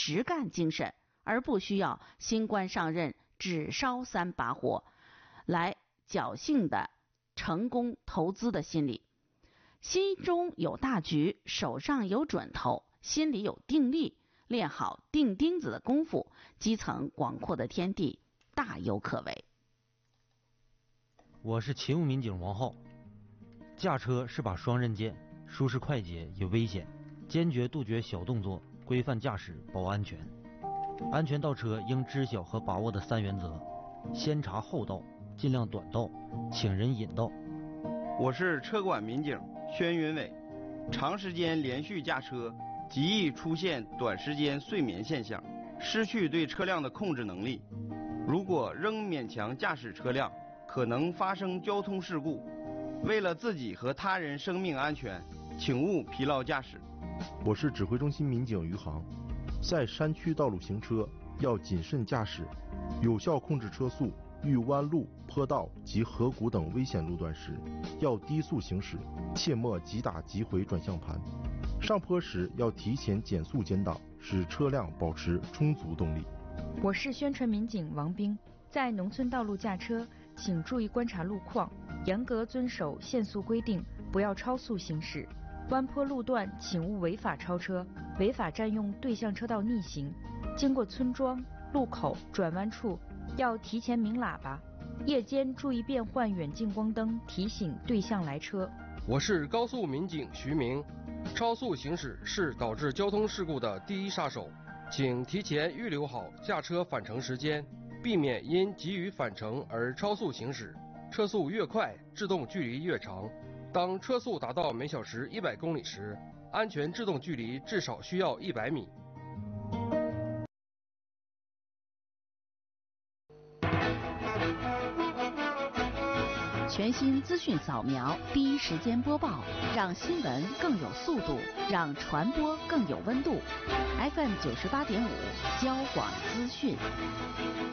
实干精神，而不需要新官上任只烧3把火来侥幸的成功投资的心理。心中有大局，手上有准头，心里有定力，练好钉钉子的功夫，基层广阔的天地大有可为。 我是勤务民警王浩。驾车是把双刃剑，舒适快捷也危险，坚决杜绝小动作，规范驾驶保安全。安全倒车应知晓和把握的3原则：先查后到，尽量短道，请人引道。 我是车管民警宣云伟。长时间连续驾车极易出现短时间睡眠现象，失去对车辆的控制能力。如果仍勉强驾驶车辆，可能发生交通事故。为了自己和他人生命安全，请勿疲劳驾驶。 我是指挥中心民警于航。在山区道路行车要谨慎驾驶，有效控制车速。遇弯路、坡道及河谷等危险路段时，要低速行驶，切莫急打急回转向盘。上坡时要提前减速减档，使车辆保持充足动力。 我是宣传民警王兵。在农村道路驾车，请注意观察路况，严格遵守限速规定，不要超速行驶。弯坡路段请勿违法超车，违法占用对向车道逆行。经过村庄、路口、转弯处，要提前鸣喇叭。夜间注意变换远近光灯，提醒对向来车。 我是高速民警徐明。超速行驶是导致交通事故的第一杀手，请提前预留好驾车返程时间，避免因急于返程而超速行驶。车速越快，制动距离越长。当车速达到每小时100公里时，安全制动距离至少需要100米。 全新资讯扫描，第一时间播报，让新闻更有速度，让传播更有温度。FM98.5，交广资讯。